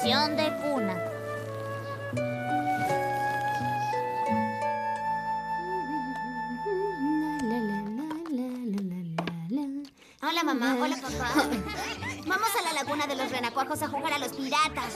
Canción de cuna. Hola, mamá. Hola, papá. Vamos a la laguna de los renacuajos a jugar a los piratas.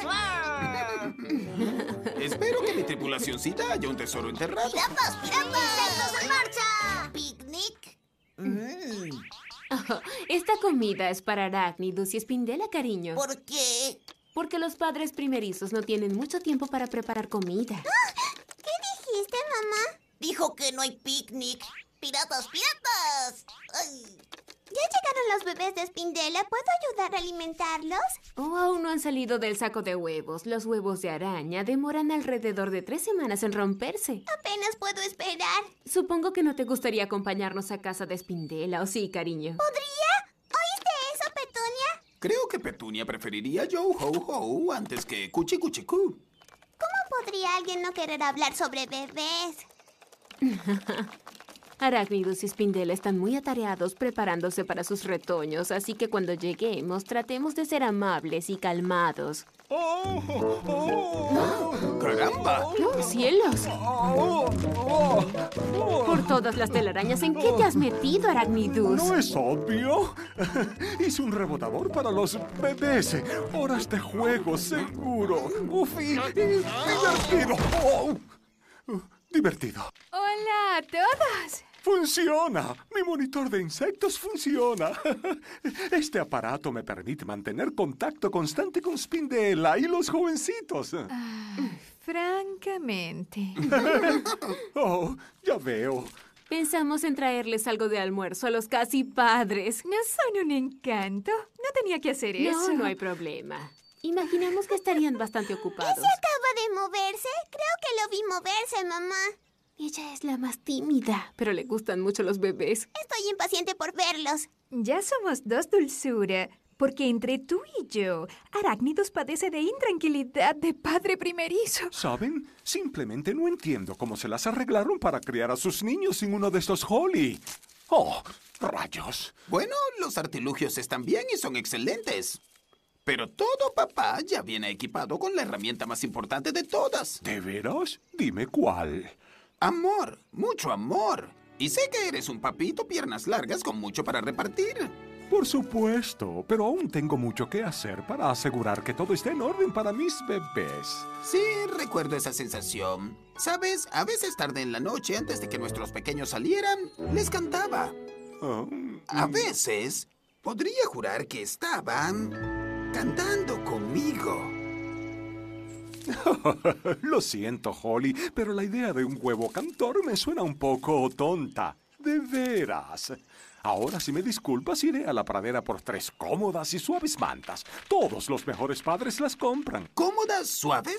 Espero que mi tripulacioncita haya un tesoro enterrado. ¡Piratas, piratas! ¡Insectos en marcha! ¿Picnic? Oh, esta comida es para Arácnidos y Spindela, cariño. ¿Por qué? Porque los padres primerizos no tienen mucho tiempo para preparar comida. ¿Qué dijiste, mamá? Dijo que no hay picnic. ¡Piratas, piratas! Ay. ¿Ya llegaron los bebés de Spindela? ¿Puedo ayudar a alimentarlos? Oh, aún no han salido del saco de huevos. Los huevos de araña demoran alrededor de 3 semanas en romperse. Apenas puedo esperar. Supongo que no te gustaría acompañarnos a casa de Spindela, ¿o sí, cariño? ¿Podría? ¿Oíste eso, Petunia? Creo que Petunia preferiría Yo Ho Ho antes que Cuchi Cuchi Cu. ¿Cómo podría alguien no querer hablar sobre bebés? Arácnidos y Spindela están muy atareados preparándose para sus retoños, así que cuando lleguemos tratemos de ser amables y calmados. ¡Caramba! ¡Oh, cielos! Por todas las telarañas, ¿en qué te has metido, Arácnidos? ¿No es obvio? Hice un rebotador para los bebés. Horas de juego, seguro. Uf, y divertido. Divertido. ¡Hola a todos! ¡Funciona! Mi monitor de insectos funciona. Este aparato me permite mantener contacto constante con Spindela y los jovencitos. Francamente. Oh, ya veo. Pensamos en traerles algo de almuerzo a los casi padres. No son un encanto. No tenía que hacer eso. No hay problema. Imaginamos que estarían bastante ocupados. ¿Ese acaba de moverse? Creo que lo vi moverse, mamá. Ella es la más tímida, pero le gustan mucho los bebés. Estoy impaciente por verlos. Ya somos dos, dulzura. Porque entre tú y yo, Arácnidos padece de intranquilidad de padre primerizo. ¿Saben? Simplemente no entiendo cómo se las arreglaron para criar a sus niños sin uno de estos Holly. ¡Oh, rayos! Bueno, los artilugios están bien y son excelentes. Pero todo papá ya viene equipado con la herramienta más importante de todas. ¿De veras? Dime cuál. Amor, mucho amor. Y sé que eres un papito piernas largas con mucho para repartir. Por supuesto, pero aún tengo mucho que hacer para asegurar que todo esté en orden para mis bebés. Sí, recuerdo esa sensación. ¿Sabes? A veces tarde en la noche, antes de que nuestros pequeños salieran, les cantaba. A veces, podría jurar que estaban cantando conmigo. Lo siento, Holly, pero la idea de un huevo cantor me suena un poco tonta. De veras. Ahora, si me disculpas, iré a la pradera por 3 cómodas y suaves mantas. Todos los mejores padres las compran. ¿Cómodas suaves?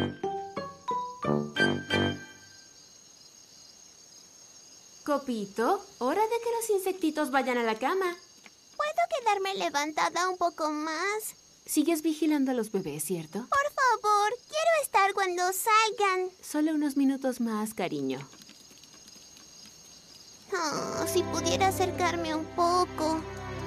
Copito, hora de que los insectitos vayan a la cama. ¿Puedo quedarme levantada un poco más? Sigues vigilando a los bebés, ¿cierto? Por favor, quiero estar cuando salgan. Solo unos minutos más, cariño. Oh, si pudiera acercarme un poco.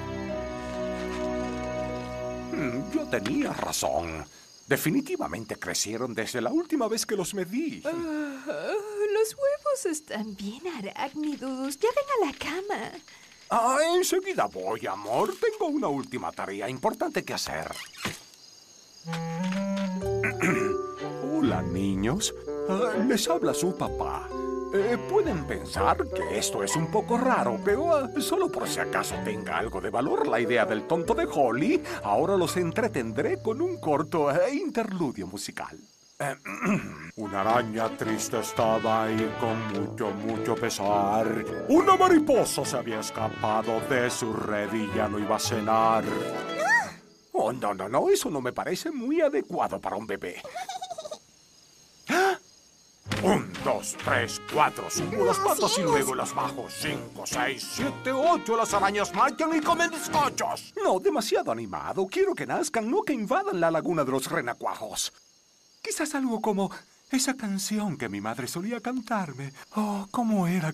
Yo tenía razón. Definitivamente crecieron desde la última vez que los medí. Los huevos están bien, Arácnidos. Ya ven a la cama. Enseguida voy, amor. Tengo una última tarea importante que hacer. Hola, niños. Les habla su papá. Pueden pensar que esto es un poco raro, pero solo por si acaso tenga algo de valor la idea del tonto de Holly, ahora los entretendré con un corto interludio musical. Una araña triste estaba ahí con mucho pesar. Una mariposa se había escapado de su red y ya no iba a cenar. Oh, no, eso no me parece muy adecuado para un bebé. 1, 2, 3, 4, subo las patas y luego las bajo. 5, 6, 7, 8, las arañas marchan y comen bizcochos. No, demasiado animado. Quiero que nazcan, no que invadan la laguna de los renacuajos. Quizás algo como esa canción que mi madre solía cantarme. Oh, ¿cómo era